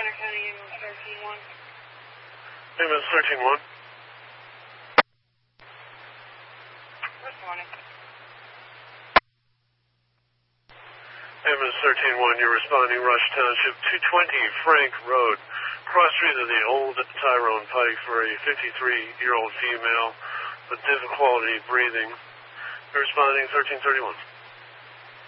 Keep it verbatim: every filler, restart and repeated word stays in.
County, ambulance thirteen one. Ambulance thirteen one. Good morning. Ambulance thirteen one, you're responding Rush Township, two twenty Frank Road, cross street of the old Tyrone Pike for a fifty-three-year-old female with difficulty breathing. You're responding thirteen thirty-one.